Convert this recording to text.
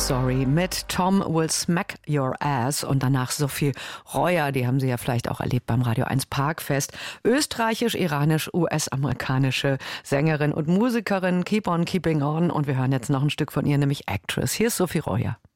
Sorry mit Tom Will Smack Your Ass und danach Sophie Reuer, die haben Sie ja vielleicht auch erlebt beim Radio 1 Parkfest. Österreichisch-iranisch-US-amerikanische Sängerin und Musikerin, Keep on Keeping On, und wir hören jetzt noch ein Stück von ihr, nämlich Actress. Hier ist Sophie Reuer.